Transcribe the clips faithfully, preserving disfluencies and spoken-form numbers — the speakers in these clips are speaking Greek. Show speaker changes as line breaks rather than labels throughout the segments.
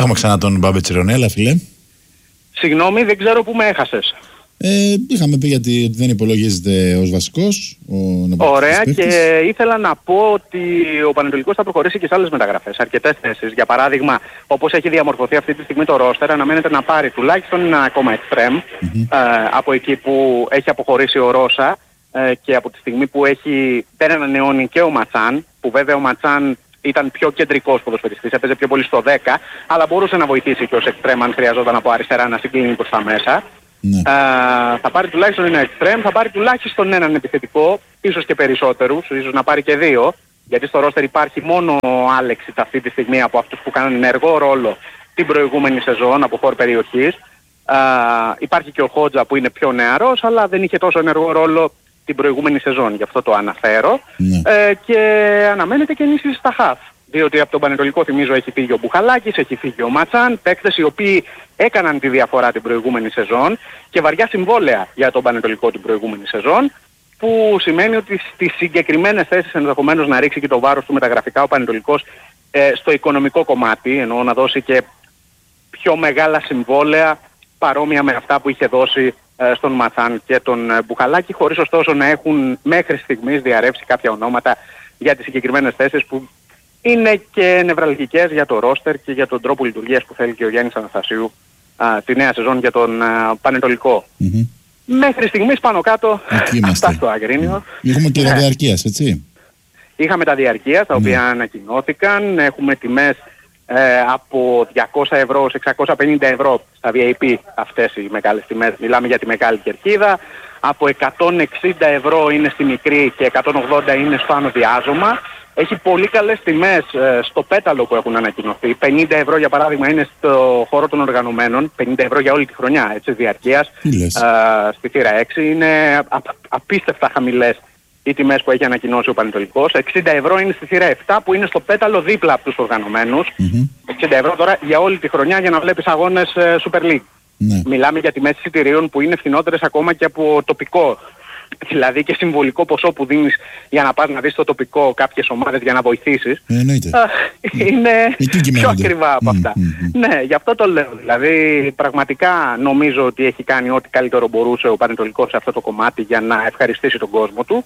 έχουμε ξανά τον Μπάμπη Τσιρονέλα, φίλε.
Συγγνώμη, δεν ξέρω που με έχασες.
Ε, είχαμε πει γιατί δεν υπολογίζεται ως βασικός. Ο
Ωραία, και ήθελα να πω ότι ο Πανετολικός θα προχωρήσει και σε άλλες μεταγραφές, αρκετές θέσεις. Για παράδειγμα, όπως έχει διαμορφωθεί αυτή τη στιγμή το ρόστερ, αναμένεται να πάρει τουλάχιστον ένα ακόμα εξτρέμ mm-hmm. ε, από εκεί που έχει αποχωρήσει ο Ρώσα ε, και από τη στιγμή που έχει δεν ανανεώνει και ο Ματσάν, που βέβαια ο Ματσάν ήταν πιο κεντρικός ποδοσφαιριστής, έπαιζε πιο πολύ στο δέκα, αλλά μπορούσε να βοηθήσει και ως εξτρέμ αν χρειαζόταν από αριστερά να συγκλίνει προς τα μέσα. Ναι. Uh, θα πάρει τουλάχιστον ένα εξτρέμ, θα πάρει τουλάχιστον έναν επιθετικό, ίσως και περισσότερους, ίσως να πάρει και δύο, γιατί στο ρόστερ υπάρχει μόνο ο Άλεξιτ αυτή τη στιγμή από αυτούς που κάνουν ενεργό ρόλο την προηγούμενη σεζόν από χώρου περιοχής. Uh, υπάρχει και ο Χότζα που είναι πιο νεαρός, αλλά δεν είχε τόσο ενεργό ρόλο την προηγούμενη σεζόν, γι' αυτό το αναφέρω. Ναι. Uh, και αναμένεται και ενίσχυση στα χαφ. Διότι από τον Πανετολικό, θυμίζω, έχει φύγει ο Μπουχαλάκης, έχει φύγει ο Ματσάν, παίκτες οι οποίοι έκαναν τη διαφορά την προηγούμενη σεζόν και βαριά συμβόλαια για τον Πανετολικό την προηγούμενη σεζόν, που σημαίνει ότι στις συγκεκριμένες θέσεις ενδεχομένως να ρίξει και το βάρος του μεταγραφικά ο Πανετολικός ε, στο οικονομικό κομμάτι, εννοώ να δώσει και πιο μεγάλα συμβόλαια παρόμοια με αυτά που είχε δώσει ε, στον Ματσάν και τον ε, Μπουχαλάκη, χωρίς ωστόσο να έχουν μέχρι στιγμής διαρρεύσει κάποια ονόματα για τις συγκεκριμένες θέσεις που είναι και νευραλγικές για το ρόστερ και για τον τρόπο λειτουργίας που θέλει και ο Γιάννης Αναστασίου α, τη νέα σεζόν για τον α, Πανετολικό. Mm-hmm. Μέχρι στιγμής πάνω κάτω αυτά στο Αγρίνιο.
Έχουμε και τα διαρκείας, έτσι.
Είχαμε τα διαρκείας, τα οποία mm. ανακοινώθηκαν. Έχουμε τιμές ε, από διακόσια ευρώ σε εξακόσια πενήντα ευρώ στα βι άι πι, αυτές οι μεγάλες τιμές. Μιλάμε για τη Μεγάλη Κερκίδα. Από εκατόν εξήντα ευρώ είναι στη μικρή και εκατόν ογδόντα είναι στο άνω διάζωμα. Έχει πολύ καλές τιμές ε, στο πέταλο που έχουν ανακοινωθεί. πενήντα ευρώ για παράδειγμα είναι στο χώρο των οργανωμένων. πενήντα ευρώ για όλη τη χρονιά, έτσι, διαρκείας. Ε, στη θύρα έξι είναι α, απίστευτα χαμηλές οι τιμές που έχει ανακοινώσει ο Πανετολικός. εξήντα ευρώ είναι στη θύρα επτά που είναι στο πέταλο δίπλα από τους οργανωμένους. Mm-hmm. εξήντα ευρώ τώρα για όλη τη χρονιά για να βλέπεις αγώνες ε, Super League. Ναι. Μιλάμε για τιμές εισιτηρίων που είναι φθηνότερες ακόμα και από τοπικό. Δηλαδή και συμβολικό ποσό που δίνεις για να πας να δεις το τοπικό κάποιες ομάδες για να βοηθήσεις.
Ε,
είναι πιο ακριβά από αυτά. Mm, mm, mm. Ναι, γι' αυτό το λέω. Δηλαδή πραγματικά νομίζω ότι έχει κάνει ό,τι καλύτερο μπορούσε ο Πανετολικός σε αυτό το κομμάτι για να ευχαριστήσει τον κόσμο του.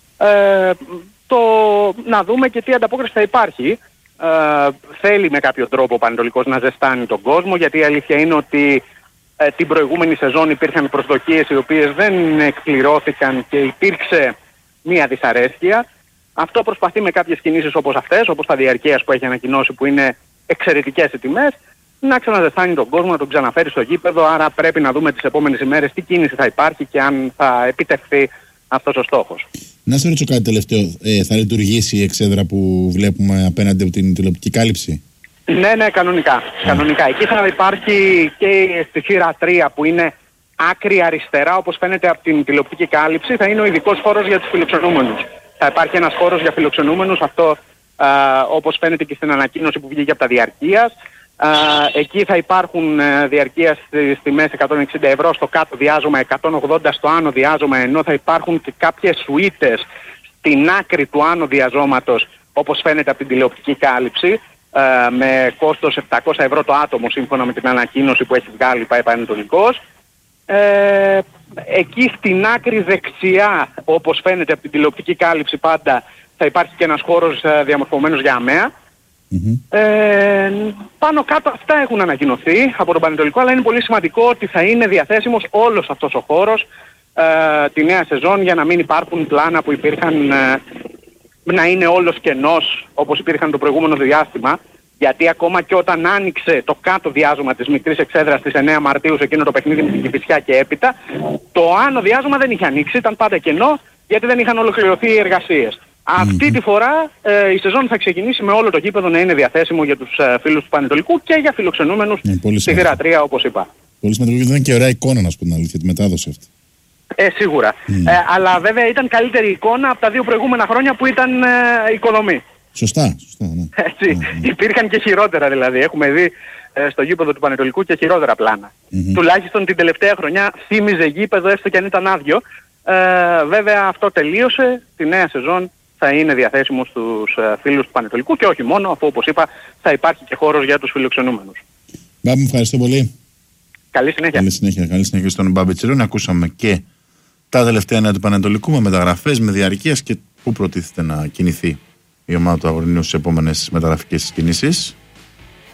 Ε, το, να δούμε και τι ανταπόκριση θα υπάρχει. Ε, θέλει με κάποιο τρόπο ο Πανετολικός να ζεστάνει τον κόσμο, γιατί η αλήθεια είναι ότι Ε, την προηγούμενη σεζόν υπήρχαν προσδοκίες οι οποίες δεν εκπληρώθηκαν και υπήρξε μία δυσαρέσκεια. Αυτό προσπαθεί με κάποιες κινήσεις όπως αυτές, όπως τα διαρκείας που έχει ανακοινώσει που είναι εξαιρετικές οι τιμές, να ξαναζεστάνει τον κόσμο, να τον ξαναφέρει στο γήπεδο. Άρα πρέπει να δούμε τις επόμενες ημέρες τι κίνηση θα υπάρχει και αν θα επιτευχθεί αυτός ο στόχος.
Να σε ρωτήσω κάτι τελευταίο. Ε, θα λειτουργήσει η εξέδρα που βλέπουμε απέναντι από την τηλεοπτική κάλυψη?
Ναι, ναι, κανονικά. Mm. κανονικά. Εκεί θα υπάρχει και στη θύρα τρία που είναι άκρη αριστερά, όπως φαίνεται από την τηλεοπτική κάλυψη, θα είναι ο ειδικός χώρος για τους φιλοξενούμενους. Θα υπάρχει ένας χώρος για φιλοξενούμενους, αυτό α, όπως φαίνεται και στην ανακοίνωση που βγήκε από τα διαρκείας. Α, εκεί θα υπάρχουν α, διαρκείας στη, στη μέση εκατόν εξήντα ευρώ, στο κάτω διάζωμα εκατόν ογδόντα, στο άνω διάζωμα, ενώ θα υπάρχουν και κάποιες σουίτες στην άκρη του άνω διαζώματος, όπως φαίνεται από την τηλεοπτική κάλυψη. Uh, με κόστος επτακόσια ευρώ το άτομο σύμφωνα με την ανακοίνωση που έχει βγάλει πάει Πανετολικός. Uh, εκεί στην άκρη δεξιά, όπως φαίνεται από την τηλεοπτική κάλυψη πάντα, θα υπάρχει και ένας χώρος uh, διαμορφωμένος για ΑΜΕΑ. Mm-hmm. Uh, πάνω κάτω αυτά έχουν ανακοινωθεί από τον Πανετολικό, αλλά είναι πολύ σημαντικό ότι θα είναι διαθέσιμος όλος αυτός ο χώρος uh, τη νέα σεζόν, για να μην υπάρχουν πλάνα που υπήρχαν uh, να είναι όλος κενός όπως υπήρχαν το προηγούμενο διάστημα, γιατί ακόμα και όταν άνοιξε το κάτω διάζωμα της μικρής εξέδρας στις εννέα Μαρτίου σε εκείνο το παιχνίδι με την Κηφισιά και έπειτα, το άνω διάζωμα δεν είχε ανοίξει, ήταν πάντα κενό, γιατί δεν είχαν ολοκληρωθεί οι εργασίες. Mm-hmm. Αυτή τη φορά ε, η σεζόν θα ξεκινήσει με όλο το γήπεδο να είναι διαθέσιμο για τους ε, φίλους του Πανετολικού και για φιλοξενούμενους mm, στη θύρα τρία, όπως είπα. Πολύ
σημαντικό, γιατί ήταν και ωραία εικόνα, να σου πω την αλήθεια, τη μετάδοση αυτή.
Ε, σίγουρα. Mm. Ε, αλλά βέβαια ήταν καλύτερη εικόνα από τα δύο προηγούμενα χρόνια που ήταν ε, οικοδομή.
Σωστά, σωστά, ναι.
Έτσι, mm. Υπήρχαν και χειρότερα δηλαδή. Έχουμε δει ε, στο γήπεδο του Πανετολικού και χειρότερα πλάνα. Mm-hmm. Τουλάχιστον την τελευταία χρονιά θύμιζε γήπεδο έστω και αν ήταν άδειο. Ε, βέβαια αυτό τελείωσε. Τη νέα σεζόν θα είναι διαθέσιμο στους ε, φίλους του Πανετολικού και όχι μόνο, αφού όπως είπα θα υπάρχει και χώρος για τους φιλοξενούμενους.
Μπάμπη, ευχαριστώ πολύ.
Καλή συνέχεια.
Καλή συνέχεια, καλή συνέχεια στον Μπάμπη Τσιρόνι. Ακούσαμε και τα τελευταία νέα του Πανετολικού με μεταγραφές, με διαρκείας και πού προτίθεται να κινηθεί η ομάδα του Αγρινίου στις επόμενες μεταγραφικές κινήσεις.